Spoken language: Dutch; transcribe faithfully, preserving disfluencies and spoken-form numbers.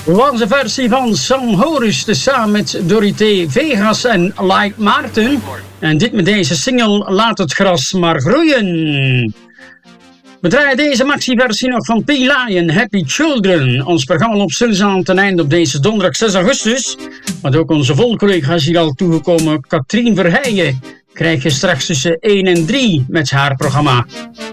was een versie van Sam Horus tezamen met Dorothee Vegas en Like Maarten. En dit met deze single Laat het gras maar groeien. We draaien deze maxi-versie nog van P. Lion, Happy Children. Ons programma loopt stilzaan ten einde op deze donderdag zes augustus. Want ook onze volcollega is hier al toegekomen. Katrien Verheijen krijg je straks tussen één en drie met haar programma.